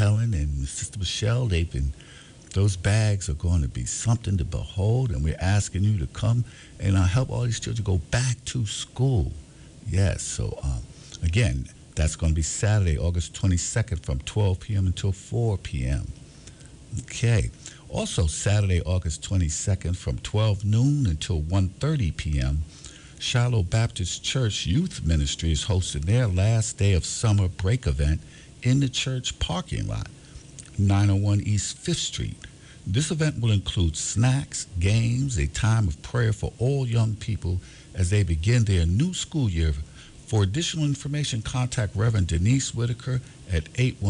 Helen and Sister Michelle, those bags are going to be something to behold, and we're asking you to come and help all these children go back to school. Yes, so again, that's going to be Saturday, August 22nd from 12 p.m. until 4 p.m. Okay. Also, Saturday, August 22nd from 12 noon until 1:30 p.m., Shiloh Baptist Church Youth Ministry is hosting their last day of summer break event in the church parking lot, 901 East 5th Street. This event will include snacks, games, a time of prayer for all young people as they begin their new school year. For additional information, contact Reverend Denise Whitaker at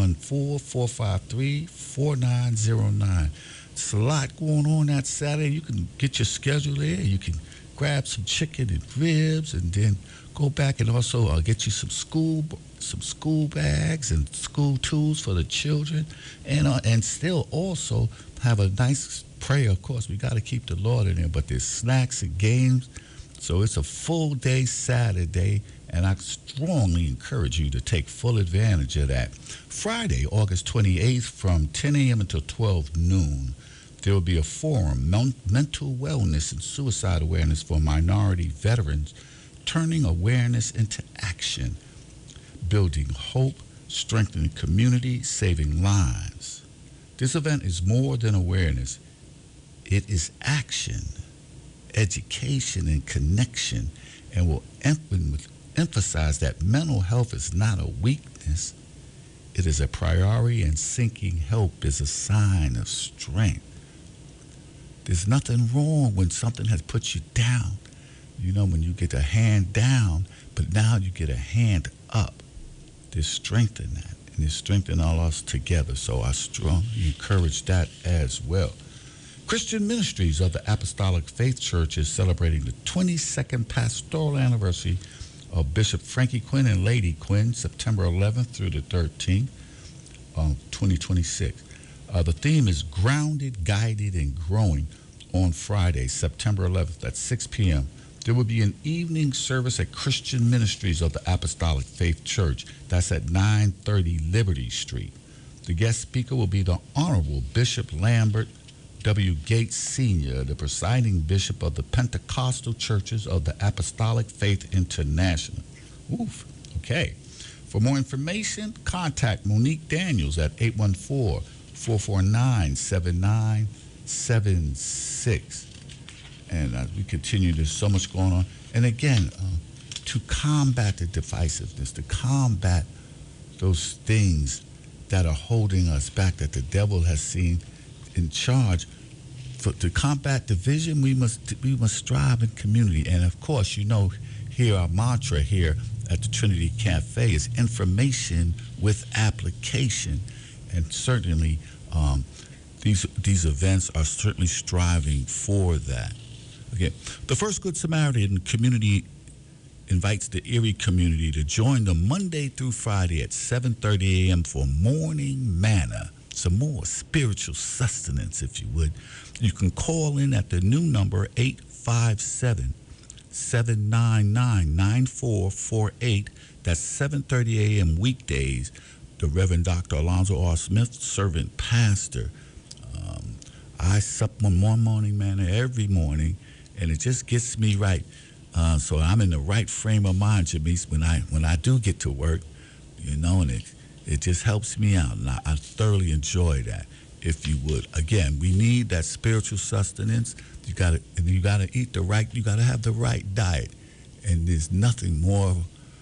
814-453-4909. It's a lot going on that Saturday. You can get your schedule there. You can grab some chicken and ribs, and then go back and also get you some school bags and school tools for the children, and still also have a nice prayer. Of course, we got to keep the Lord in there, but there's snacks and games. So it's a full day Saturday, and I strongly encourage you to take full advantage of that. Friday, August 28th from 10 a.m. until 12 noon, there will be a forum, Mental Wellness and Suicide Awareness for Minority Veterans, turning awareness into action, building hope, strengthening community, saving lives. This event is more than awareness. It is action, education, and connection, and will emphasize that mental health is not a weakness. It is a priority, and seeking help is a sign of strength. There's nothing wrong when something has put you down. You know, when you get a hand down, but now you get a hand up. There's strength in that, and there's strength in all us together. So I strongly encourage that as well. Christian Ministries of the Apostolic Faith Church is celebrating the 22nd pastoral anniversary of Bishop Frankie Quinn and Lady Quinn, September 11th through the 13th of 2026. The theme is Grounded, Guided, and Growing on Friday, September 11th at 6 p.m. There will be an evening service at Christian Ministries of the Apostolic Faith Church. That's at 930 Liberty Street. The guest speaker will be the Honorable Bishop Lambert W. Gates Sr., the presiding bishop of the Pentecostal Churches of the Apostolic Faith International. Oof. Okay. For more information, contact Monique Daniels at 814-449-7976. And as we continue, there's so much going on. And again, to combat the divisiveness, to combat those things that are holding us back, that the devil has seen in charge, to combat division, we must strive in community. And of course, you know, here our mantra here at the Trinity Cafe is information with application. And certainly, these events are certainly striving for that. Okay, the First Good Samaritan community invites the Erie community to join them Monday through Friday at 7:30 a.m. for morning manna, some more spiritual sustenance, if you would. You can call in at the new number 857-799-9448. That's 7:30 a.m. weekdays. The Reverend Dr. Alonzo R. Smith, servant pastor. I sup on one morning manna every morning, and it just gets me right. So I'm in the right frame of mind, Jamise, when I do get to work, you know, and it just helps me out, and I thoroughly enjoy that. If you would, again, we need that spiritual sustenance. You gotta eat the right. You gotta have the right diet, and there's nothing more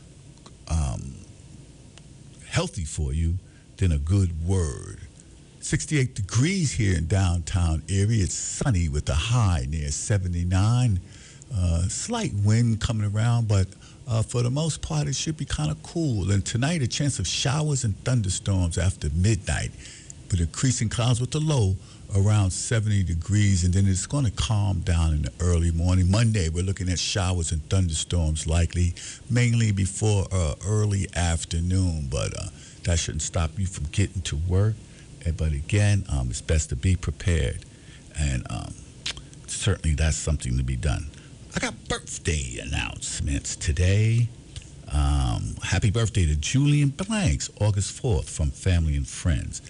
healthy for you than a good word. 68 degrees here in downtown Erie. It's sunny with a high near 79. Slight wind coming around, but for the most part, it should be kind of cool. And tonight, a chance of showers and thunderstorms after midnight, with increasing clouds with the low around 70 degrees, and then it's going to calm down in the early morning. Monday, we're looking at showers and thunderstorms likely, mainly before early afternoon, but that shouldn't stop you from getting to work. But again, it's best to be prepared, and certainly that's something to be done. I got birthday announcements today. Happy birthday to Julian Blanks, August 4th, from family and friends.